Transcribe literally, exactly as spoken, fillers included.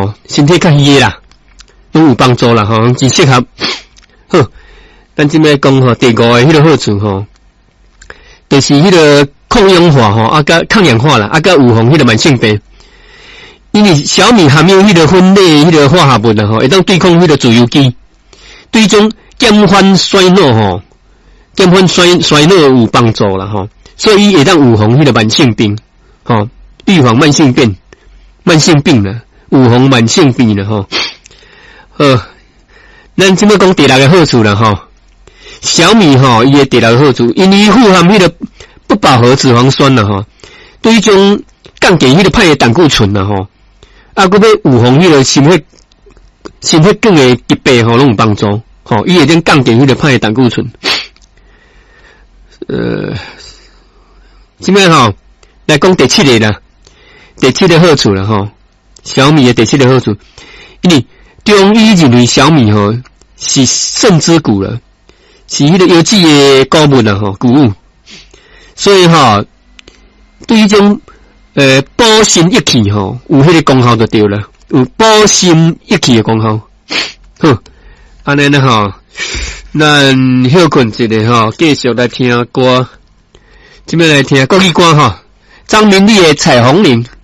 吼，身体较虚诶啦，拢有帮助啦吼，真适合。好，咱即摆讲吼，第五个迄个好处吼，就是迄个抗氧化吼，啊甲抗氧化啦，啊甲预防迄个慢性病。因为小米含有迄个酚类迄个化合物啦吼，会当对抗迄个自由基，对种减缓衰老吼，减缓衰衰老有帮助啦吼，所以会当预防迄个慢性病，吼，预防慢性病，慢性病啦，预防慢性病啦吼。呃，咱即摆讲第六个好处啦吼，小米吼伊诶第六个好处，因为富含迄个不饱和脂肪酸啦吼，对于种降低迄个歹诶胆固醇啦吼。啊，佮要预防迄个心血心血管诶疾病吼，拢有帮助。吼，伊会当降低迄个歹诶胆固醇。呃，即摆吼来讲第七个啦，第七个好处啦吼，小米诶第七个好处，因为中医认为小米吼是肾之谷了，是迄个有机诶谷物啦吼，谷物，所以吼对于种。呃，补心益气吼，有迄个功效就对了，有补心益气的功效。好，安尼呢吼，咱休困一下吼，继续来听歌，这边来听国语歌吼，张明丽的《彩虹岭》。